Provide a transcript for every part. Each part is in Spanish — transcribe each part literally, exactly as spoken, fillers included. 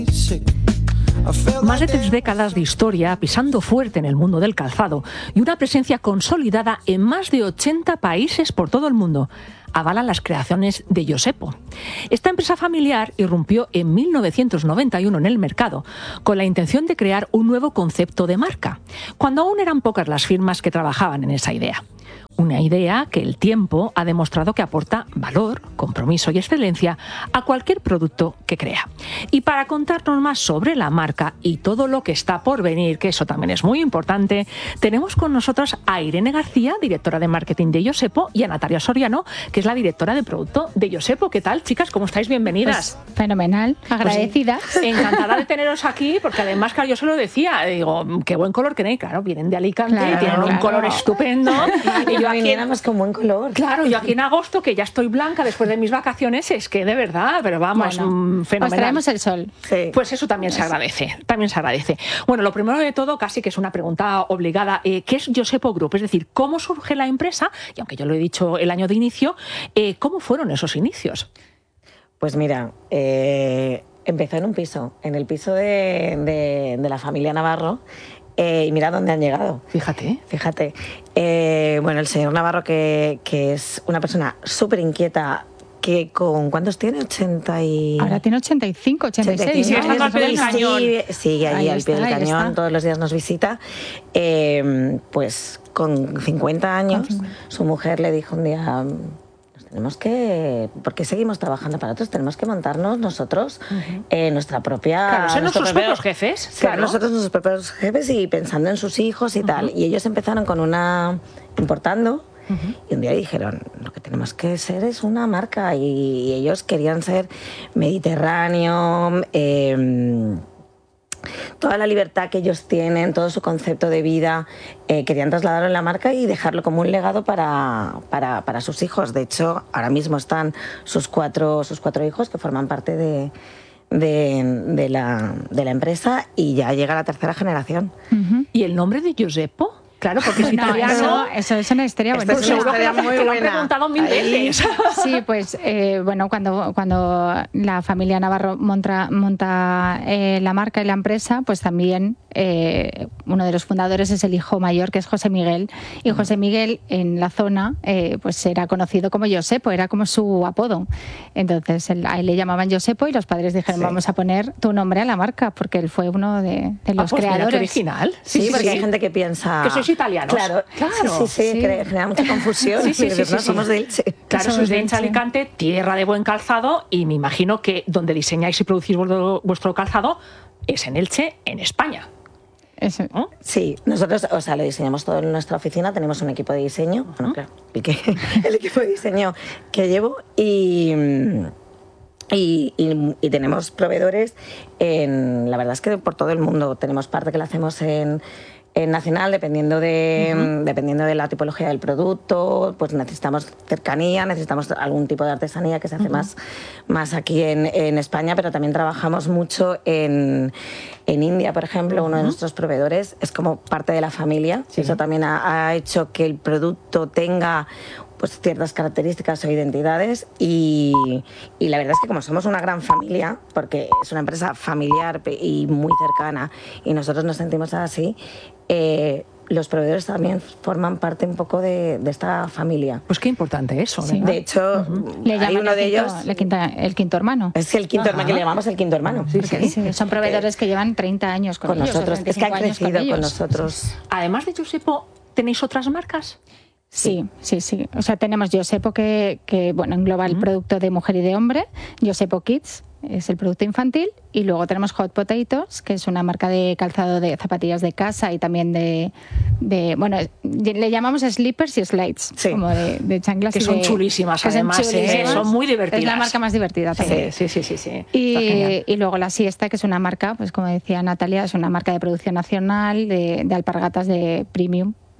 Más de tres décadas de historia pisando fuerte en el mundo del calzado y una presencia consolidada en más de ochenta países por todo el mundo avalan las creaciones de Yosepo. Esta empresa familiar irrumpió en mil novecientos noventa y uno en el mercado con la intención de crear un nuevo concepto de marca, cuando aún eran pocas las firmas que trabajaban en esa idea. Una idea que el tiempo ha demostrado que aporta valor, compromiso y excelencia a cualquier producto que crea. Y para contarnos más sobre la marca y todo lo que está por venir, que eso también es muy importante, tenemos con nosotros a Irene García, directora de marketing de Yosepo, y a Natalia Soriano, que es la directora de producto de Yosepo. ¿Qué tal, chicas? ¿Cómo estáis? Bienvenidas. Pues, fenomenal, agradecida. Pues, encantada de teneros aquí, porque además, claro, yo se lo decía, digo, qué buen color tenéis, claro, vienen de Alicante, claro, tienen claro. un color estupendo. Y yo aquí viniéramos con buen color. Claro, yo aquí en agosto, que ya estoy blanca después de mis vacaciones, es que de verdad, pero vamos, bueno, mmm, fenomenal. Os traemos el sol. Sí. Pues eso también se agradece, también se agradece. Bueno, lo primero de todo, casi que es una pregunta obligada, eh, ¿qué es Yosepo Group? Es decir, ¿cómo surge la empresa? Y aunque yo lo he dicho el año de inicio, eh, ¿cómo fueron esos inicios? Pues mira, eh, empezó en un piso, en el piso de, de, de la familia Navarro. Eh, y mira dónde han llegado. Fíjate. Fíjate. Eh, bueno, el señor Navarro, que, que es una persona súper inquieta, que con ¿cuántos tiene? ochenta y... Ahora tiene ochenta y cinco, ochenta y seis. Y sigue estando al pie del cañón. Sigue, sigue allí al pie del cañón, todos los días nos visita. Eh, pues con cincuenta años, su mujer le dijo un día... Tenemos que, porque seguimos trabajando para otros, tenemos que montarnos nosotros uh-huh. eh, nuestra propia... Claro, ser nuestros propios jefes. Claro, claro, nosotros nuestros propios jefes y pensando en sus hijos y uh-huh. tal. Y ellos empezaron con una... importando uh-huh. y un día dijeron, lo que tenemos que ser es una marca. Y, y ellos querían ser mediterráneo... Eh, toda la libertad que ellos tienen, todo su concepto de vida, eh, querían trasladarlo en la marca y dejarlo como un legado para, para, para sus hijos. De hecho, ahora mismo están sus cuatro, sus cuatro hijos que forman parte de, de, de, la, de la empresa y ya llega la tercera generación. Uh-huh. ¿Y el nombre de Yosepo? Claro, porque es italiano. No, eso, eso es una historia buena. Es una historia muy buena. Lo han preguntado mil veces. Sí, pues eh, bueno, cuando, cuando la familia Navarro monta, monta eh, la marca y la empresa, pues también eh, uno de los fundadores es el hijo mayor, que es José Miguel. Y José Miguel en la zona eh, pues era conocido como Yosepo, era como su apodo. Entonces él, a él le llamaban Yosepo y los padres dijeron, sí. vamos a poner tu nombre a la marca, porque él fue uno de, de los ah, pues creadores. Mira, original. Sí, sí, sí porque sí. hay gente que piensa... Que sois italianos. Claro, claro. Sí, sí, sí. Que genera mucha confusión. Sí, sí, sí, sí, no, sí. Somos de Elche. Claro, sois de Elche, Alicante, tierra de buen calzado, y me imagino que donde diseñáis y producís vuestro, vuestro calzado es en Elche, en España. Eso. ¿No? Sí, nosotros, o sea, lo diseñamos todo en nuestra oficina, tenemos un equipo de diseño, uh-huh. bueno, claro, el, que, el equipo de diseño que llevo y... Y, y, y tenemos proveedores en, la verdad es que por todo el mundo. Tenemos parte que la hacemos en, en nacional, dependiendo de, uh-huh. dependiendo de la tipología del producto, pues necesitamos cercanía, necesitamos algún tipo de artesanía que se hace uh-huh. más, más aquí en, en España, pero también trabajamos mucho en, en India, por ejemplo, uh-huh. uno de nuestros proveedores es como parte de la familia. Sí. Eso también ha, ha hecho que el producto tenga pues ciertas características o identidades y, y la verdad es que como somos una gran familia, porque es una empresa familiar y muy cercana y nosotros nos sentimos así, eh, los proveedores también forman parte un poco de, de esta familia. Pues qué importante eso, ¿verdad? Sí. De hecho, uh-huh. le hay uno de quinto, ellos... Le quinta, el quinto hermano. Es el quinto hermano, que le llamamos el quinto hermano. Sí, sí. Sí, son proveedores que llevan treinta años con, con ellos, nosotros. Es que han crecido con, con nosotros. Sí. Además de Yosepo, ¿tenéis otras marcas? Sí, sí, sí. O sea, tenemos Yosepo que, que bueno, engloba el uh-huh. producto de mujer y de hombre, Yosepo Kids es el producto infantil, y luego tenemos Hot Potatoes, que es una marca de calzado de zapatillas de casa y también de, de bueno, le llamamos slippers y slides, sí. como de, de chanclas. Que y son de, chulísimas, que además, son, chulísimas. Eh, son muy divertidas. Es la marca más divertida también. Sí, sí, sí, sí, sí. Y, y luego La Siesta, que es una marca, pues como decía Natalia, es una marca de producción nacional de, de alpargatas de premium.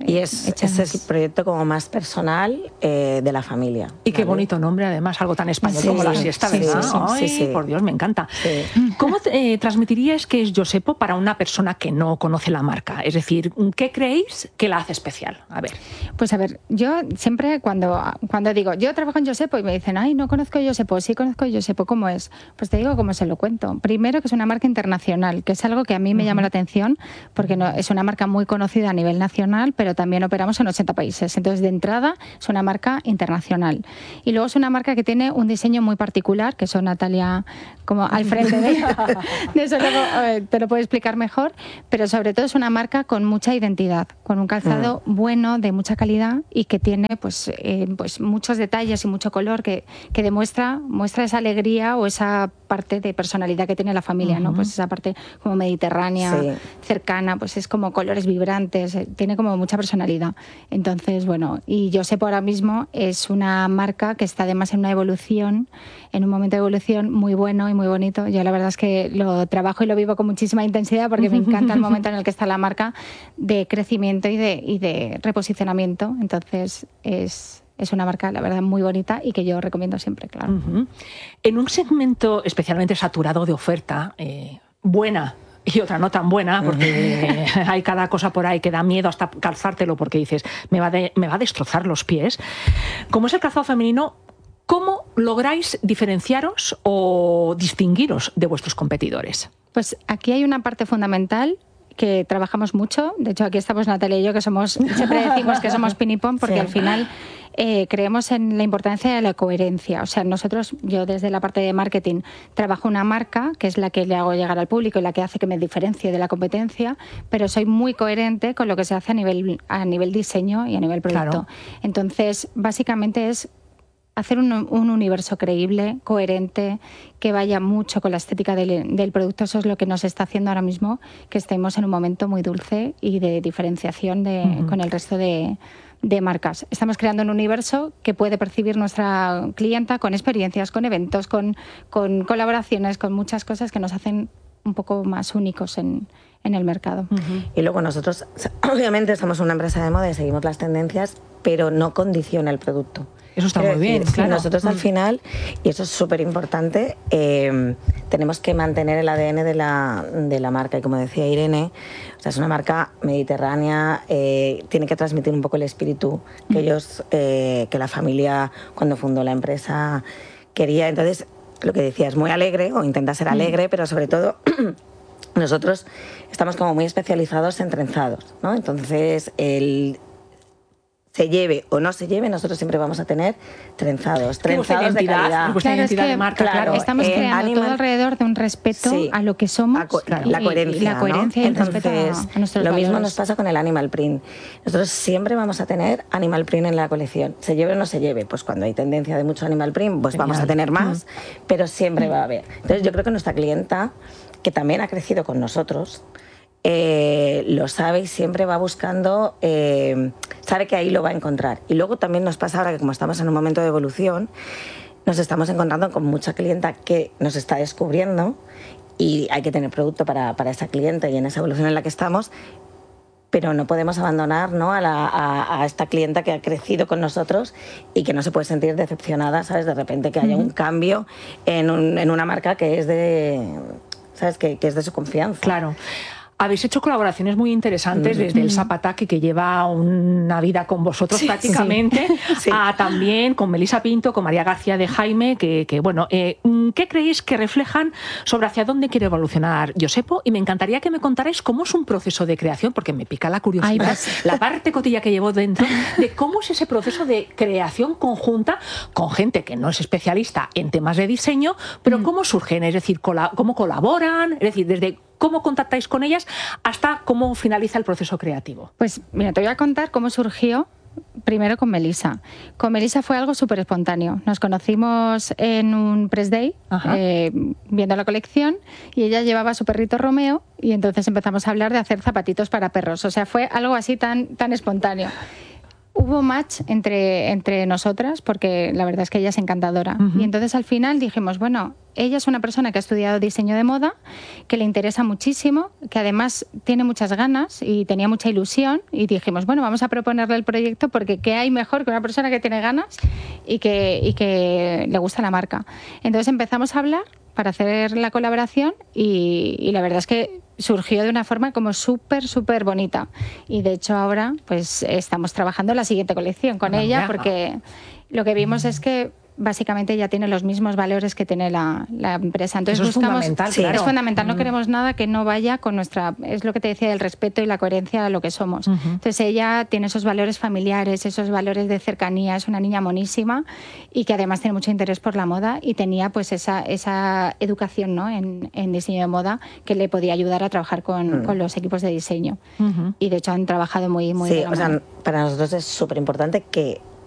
Y es, hechas. es el proyecto como más personal eh, de la familia. Y qué ¿vale? bonito nombre, además, algo tan español Sí, como la sí, siesta, sí, ¿verdad? sí, sí, Ay, sí, sí. por Dios, me encanta. Sí. ¿Cómo eh, transmitiríais qué es Yosepo para una persona que no conoce la marca? Es decir, ¿qué creéis que la hace especial? A ver. Pues a ver, yo siempre cuando, cuando digo, yo trabajo en Yosepo y me dicen, ay, no conozco Yosepo, sí conozco Yosepo, ¿cómo es? Pues te digo cómo se lo cuento. Primero, que es una marca internacional, que es algo que a mí me uh-huh. llama la atención, porque no, es una marca muy conocida a nivel nacional, pero también operamos en ochenta países. Entonces, de entrada, es una marca internacional. Y luego es una marca que tiene un diseño muy particular, que eso Natalia, como al frente de, de eso luego, eh, te lo puedo explicar mejor, pero sobre todo es una marca con mucha identidad, con un calzado uh-huh. bueno, de mucha calidad y que tiene pues, eh, pues muchos detalles y mucho color que, que demuestra muestra esa alegría o esa parte de personalidad que tiene la familia, uh-huh. ¿no? Pues esa parte como mediterránea, sí. cercana, pues es como colores vibrantes, tiene como mucha personalidad. Entonces, bueno, y Yosepo ahora mismo es una marca que está además en una evolución, en un momento de evolución muy bueno y muy bonito. Yo la verdad es que lo trabajo y lo vivo con muchísima intensidad porque me encanta el momento en el que está la marca de crecimiento y de, y de reposicionamiento. Entonces, es... Es una marca, la verdad, muy bonita y que yo recomiendo siempre, claro. Uh-huh. En un segmento especialmente saturado de oferta, eh, buena y otra no tan buena, porque uh-huh. hay cada cosa por ahí que da miedo hasta calzártelo porque dices, me va, de, me va a destrozar los pies. Como es el calzado femenino, ¿cómo lográis diferenciaros o distinguiros de vuestros competidores? Pues aquí hay una parte fundamental que trabajamos mucho. De hecho, aquí estamos Natalia y yo, que somos, siempre decimos que somos pinipón, porque sí. al final eh, creemos en la importancia de la coherencia. O sea, nosotros, yo desde la parte de marketing, trabajo una marca, que es la que le hago llegar al público y la que hace que me diferencie de la competencia, pero soy muy coherente con lo que se hace a nivel, a nivel diseño y a nivel producto. Claro. Entonces, básicamente es hacer un, un universo creíble, coherente, que vaya mucho con la estética del, del producto. Eso es lo que nos está haciendo ahora mismo que estemos en un momento muy dulce y de diferenciación de, uh-huh. con el resto de, de marcas. Estamos creando un universo que puede percibir nuestra clienta con experiencias, con eventos, con, con colaboraciones, con muchas cosas que nos hacen un poco más únicos en, en el mercado. Uh-huh. Y luego nosotros, obviamente, somos una empresa de moda y seguimos las tendencias, pero no condiciona el producto. Eso está Quiero muy decir, bien, claro. Nosotros al final, y eso es súper importante, eh, tenemos que mantener el A D N de la, de la marca. Y como decía Irene, o sea, es una marca mediterránea, eh, tiene que transmitir un poco el espíritu que ellos, eh, que la familia, cuando fundó la empresa, quería. Entonces, lo que decía, es muy alegre, o intenta ser alegre, pero sobre todo nosotros estamos como muy especializados en trenzados, ¿no? Entonces, el... se lleve o no se lleve, nosotros siempre vamos a tener trenzados, trenzados de calidad. Claro, identidad es que, de marca, claro, claro. Estamos eh, creando animal, todo alrededor de un respeto sí, a lo que somos, a co claro, la coherencia, y la coherencia ¿no? y el Entonces, respeto a, a nuestros lo valores. mismo nos pasa con el animal print. Nosotros siempre vamos a tener animal print en la colección. Se lleve o no se lleve, pues cuando hay tendencia de mucho animal print, pues Genial. vamos a tener más, mm. pero siempre mm. va a haber. Entonces yo creo que nuestra clienta, que también ha crecido con nosotros, Eh, lo sabe y siempre va buscando, eh, sabe que ahí lo va a encontrar. Y luego también nos pasa ahora que como estamos en un momento de evolución, nos estamos encontrando con mucha clienta que nos está descubriendo y hay que tener producto para, para esa clienta y en esa evolución en la que estamos, pero no podemos abandonar, ¿no? a, la, a, a esta clienta que ha crecido con nosotros y que no se puede sentir decepcionada, ¿sabes? De repente que haya uh-huh. un cambio en, un, en una marca que es de, ¿sabes? Que, que es de su confianza. Claro. Habéis hecho colaboraciones muy interesantes, mm. desde el Zapataque, que lleva una vida con vosotros sí, prácticamente, sí. Sí. a también con Melissa Pinto, con María García de Jaime, que, que bueno, eh, ¿qué creéis que reflejan sobre hacia dónde quiere evolucionar Yosepo? Y me encantaría que me contarais cómo es un proceso de creación, porque me pica la curiosidad, Ay, pues. la parte cotilla que llevo dentro, de cómo es ese proceso de creación conjunta con gente que no es especialista en temas de diseño, pero mm. cómo surgen, es decir, cómo colaboran, es decir, desde cómo contactáis con ellas hasta cómo finaliza el proceso creativo. Pues mira, te voy a contar cómo surgió primero con Melissa. Con Melissa fue algo súper espontáneo. Nos conocimos en un press day, eh, viendo la colección, y ella llevaba a su perrito Romeo y entonces empezamos a hablar de hacer zapatitos para perros. O sea, fue algo así tan, tan espontáneo. Hubo match entre, entre nosotras porque la verdad es que ella es encantadora. Uh-huh. Y entonces al final dijimos, bueno, ella es una persona que ha estudiado diseño de moda, que le interesa muchísimo, que además tiene muchas ganas y tenía mucha ilusión, y dijimos, bueno, vamos a proponerle el proyecto porque ¿qué hay mejor que una persona que tiene ganas y que, y que le gusta la marca? Entonces empezamos a hablar para hacer la colaboración y, y la verdad es que surgió de una forma como súper, súper bonita. Y de hecho ahora pues estamos trabajando en la siguiente colección con ah, ella, porque lo que vimos es que básicamente ya tiene los mismos valores que tiene la, la empresa. Entonces Eso buscamos, es fundamental, sí, claro. es fundamental. No queremos nada que no vaya con nuestra, es lo que te decía, del respeto y la coherencia a lo que somos. Uh-huh. Entonces ella tiene esos valores familiares, esos valores de cercanía, es una niña monísima y que además tiene mucho interés por la moda y tenía pues esa, esa educación, ¿no? en, en diseño de moda que le podía ayudar a trabajar con, uh-huh. con los equipos de diseño. Uh-huh. Y de hecho han trabajado muy, muy sí, de la o mano. sea, para nosotros es súper importante que